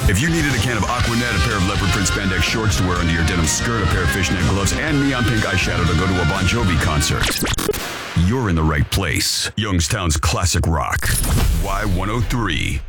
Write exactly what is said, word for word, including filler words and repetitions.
If you needed a can of Aquanet, a pair of leopard print spandex shorts to wear under your denim skirt, a pair of fishnet gloves, and neon pink eyeshadow to go to a Bon Jovi concert, you're in the right place. Youngstown's classic rock. Y one oh three.